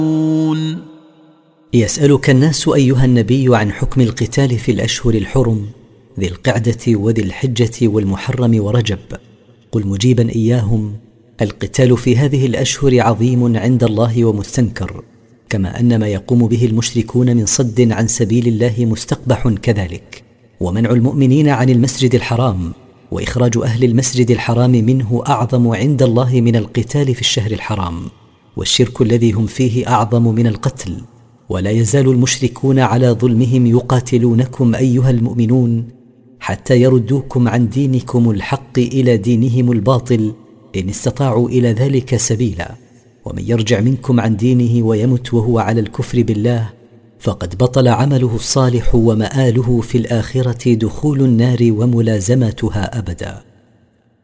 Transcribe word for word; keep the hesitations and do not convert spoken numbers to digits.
يسألك الناس أيها النبي عن حكم القتال في الأشهر الحرم ذي القعدة وذي الحجة والمحرم ورجب. قل مجيبا إياهم: القتال في هذه الأشهر عظيم عند الله ومستنكر، كما أن ما يقوم به المشركون من صد عن سبيل الله مستقبح كذلك، ومنع المؤمنين عن المسجد الحرام وإخراج أهل المسجد الحرام منه أعظم عند الله من القتال في الشهر الحرام، والشرك الذي هم فيه أعظم من القتل. ولا يزال المشركون على ظلمهم يقاتلونكم أيها المؤمنون حتى يردوكم عن دينكم الحق إلى دينهم الباطل إن استطاعوا إلى ذلك سبيلا. ومن يرجع منكم عن دينه ويمت وهو على الكفر بالله فقد بطل عمله الصالح ومآله في الآخرة دخول النار وملازمتها أبدا.